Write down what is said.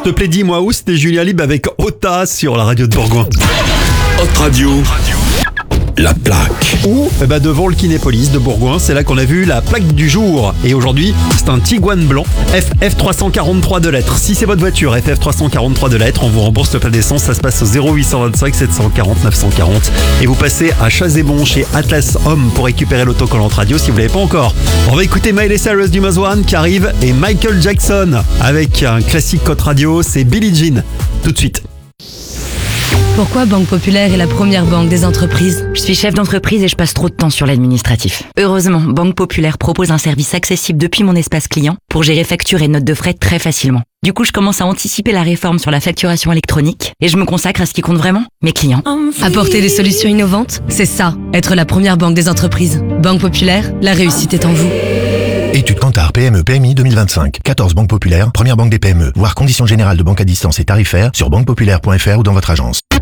te plaît, dis-moi où, c'était Julien Libre avec Ota sur la radio de Bourgoin. Hot Radio, la plaque. Ou devant le Kinépolis de Bourgoin, c'est là qu'on a vu la plaque du jour. Et aujourd'hui, c'est un Tiguan blanc FF343 de lettres. Si c'est votre voiture FF343 de lettres, on vous rembourse le plein d'essence. Ça se passe au 0825 740 940. Et vous passez à Chazébon chez Atlas Homme pour récupérer l'autocollant radio si vous ne l'avez pas encore. On va écouter Miley Cyrus du Maz1 qui arrive et Michael Jackson avec un classique Hot Radio, c'est Billie Jean. Tout de suite. Pourquoi Banque Populaire est la première banque des entreprises? Je suis chef d'entreprise et je passe trop de temps sur l'administratif. Heureusement, Banque Populaire propose un service accessible depuis mon espace client pour gérer factures et notes de frais très facilement. Du coup, je commence à anticiper la réforme sur la facturation électronique et je me consacre à ce qui compte vraiment, mes clients. Apporter des solutions innovantes, c'est ça, être la première banque des entreprises. Banque Populaire, la réussite est en vous. Étude Kantar PME PMI 2025. 14 banques populaires, première banque des PME. Voir conditions générales de banque à distance et tarifaires sur banquepopulaire.fr ou dans votre agence.